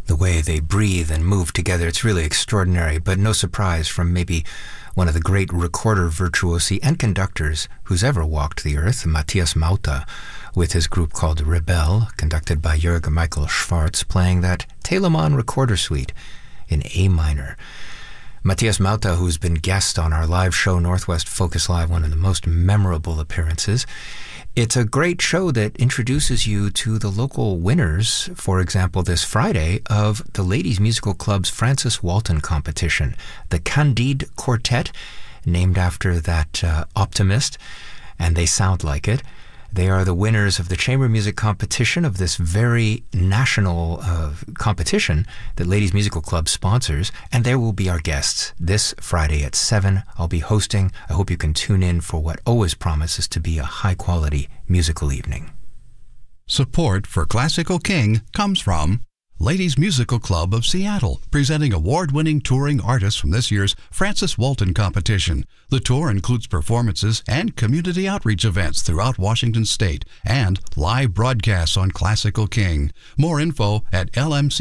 The way they breathe and move together, it's really extraordinary, but no surprise from maybe one of the great recorder virtuosi and conductors who's ever walked the earth, Matthias Mauta, with his group called Rebel, conducted by Jörg Michael Schwarz, playing that Telemann recorder suite in A minor. Matthias Mauta, who's been guest on our live show, Northwest Focus Live, one of the most memorable appearances. It's a great show that introduces you to the local winners, for example, this Friday, of the Ladies Musical Club's Francis Walton competition, the Candide Quartet, named after that optimist, and they sound like it. They are the winners of the chamber music competition of this very national competition that Ladies Musical Club sponsors, and there will be our guests this Friday at 7. I'll be hosting. I hope you can tune in for what always promises to be a high-quality musical evening. Support for Classical King comes from Ladies Musical Club of Seattle, presenting award-winning touring artists from this year's Francis Walton competition. The tour includes performances and community outreach events throughout Washington State and live broadcasts on Classical King. More info at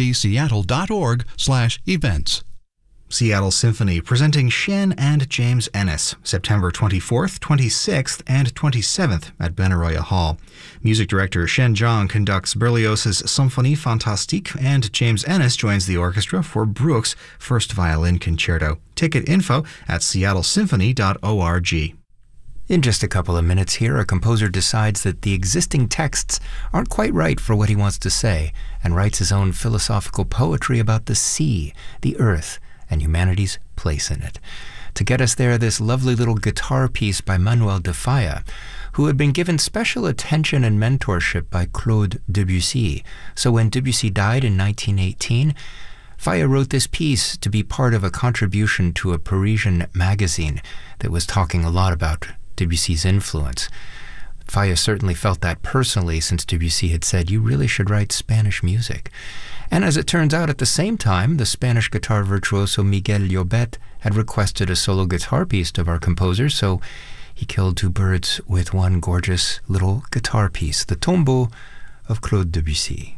lmcseattle.org/events. Seattle Symphony presenting Shen and James Ennis, September 24th, 26th, and 27th at Benaroya Hall. Music director Shen Zhang conducts Berlioz's Symphonie Fantastique, and James Ennis joins the orchestra for Bruch's First Violin Concerto. Ticket info at seattlesymphony.org. In just a couple of minutes here, a composer decides that the existing texts aren't quite right for what he wants to say, and writes his own philosophical poetry about the sea, the earth, and humanity's place in it. To get us there, this lovely little guitar piece by Manuel de Falla, who had been given special attention and mentorship by Claude Debussy. So when Debussy died in 1918, Falla wrote this piece to be part of a contribution to a Parisian magazine that was talking a lot about Debussy's influence. Falla certainly felt that personally, since Debussy had said, "You really should write Spanish music." And as it turns out, at the same time, the Spanish guitar virtuoso Miguel Llobet had requested a solo guitar piece of our composer, so he killed two birds with one gorgeous little guitar piece, the Tombeau of Claude Debussy.